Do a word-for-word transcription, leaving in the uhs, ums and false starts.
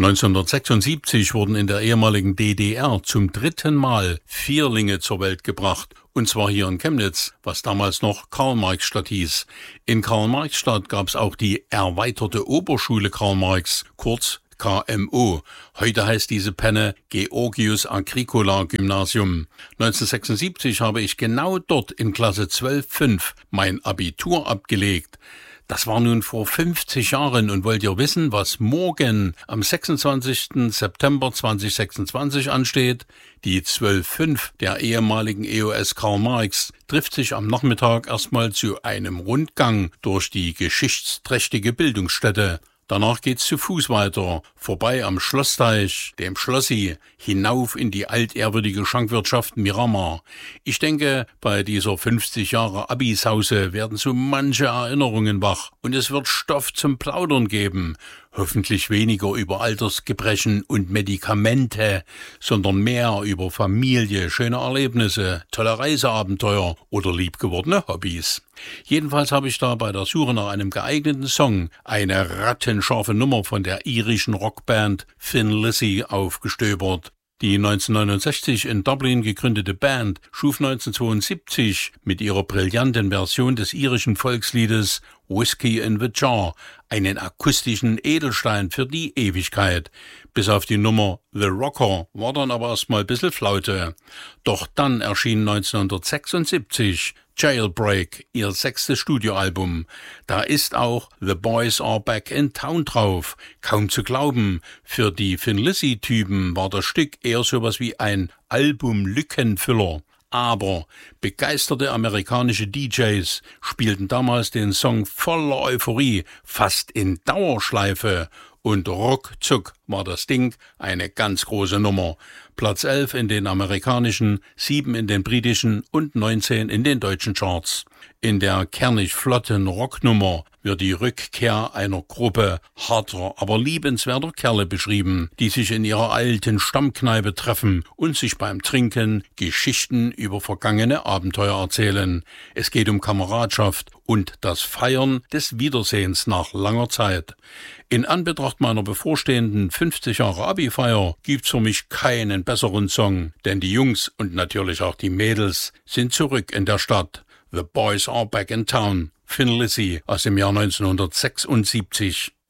neunzehnhundertsechsundsiebzig wurden in der ehemaligen D D R zum dritten Mal Vierlinge zur Welt gebracht. Und zwar hier in Chemnitz, was damals noch Karl-Marx-Stadt hieß. In Karl-Marx-Stadt gab es auch die erweiterte Oberschule Karl Marx, kurz K M O. Heute heißt diese Penne Georgius Agricola Gymnasium. neunzehnhundertsechsundsiebzig habe ich genau dort in Klasse zwölf fünf mein Abitur abgelegt. Das war nun vor fünfzig Jahren und wollt ihr wissen, was morgen am sechsundzwanzigsten September zweitausendsechsundzwanzig ansteht? Die zwölf fünf der ehemaligen E O S Karl Marx trifft sich am Nachmittag erstmal zu einem Rundgang durch die geschichtsträchtige Bildungsstätte. Danach geht's zu Fuß weiter, vorbei am Schlossteich, dem Schlossi, hinauf in die altehrwürdige Schankwirtschaft Miramar. Ich denke, bei dieser fünfzig Jahre Abisause werden so manche Erinnerungen wach und es wird Stoff zum Plaudern geben. Hoffentlich weniger über Altersgebrechen und Medikamente, sondern mehr über Familie, schöne Erlebnisse, tolle Reiseabenteuer oder liebgewordene Hobbys. Jedenfalls habe ich da bei der Suche nach einem geeigneten Song eine rattenscharfe Nummer von der irischen Rockband Thin Lizzy aufgestöbert. Die neunzehnhundertneunundsechzig in Dublin gegründete Band schuf neunzehnhundertzweiundsiebzig mit ihrer brillanten Version des irischen Volksliedes Whiskey in the Jar einen akustischen Edelstein für die Ewigkeit. Bis auf die Nummer The Rocker war dann aber erstmal ein bisschen Flaute. Doch dann erschien neunzehnhundertsechsundsiebzig Jailbreak, ihr sechstes Studioalbum. Da ist auch The Boys Are Back in Town drauf. Kaum zu glauben, für die Thin Lizzy-Typen war das Stück eher sowas wie ein Album-Lückenfüller. Aber begeisterte amerikanische D Js spielten damals den Song voller Euphorie, fast in Dauerschleife. Und ruckzuck war das Ding eine ganz große Nummer. Platz elf in den amerikanischen, sieben in den britischen und neunzehn in den deutschen Charts. In der kernig flotten Rocknummer wird die Rückkehr einer Gruppe harter, aber liebenswerter Kerle beschrieben, die sich in ihrer alten Stammkneipe treffen und sich beim Trinken Geschichten über vergangene Abenteuer erzählen. Es geht um Kameradschaft und das Feiern des Wiedersehens nach langer Zeit. In Anbetracht meiner bevorstehenden fünfzig Jahre Abi-Feier gibt's für mich keinen besseren Song, denn die Jungs und natürlich auch die Mädels sind zurück in der Stadt. The Boys Are Back in Town, Thin Lizzy aus dem Jahr neunzehnhundertsechsundsiebzig.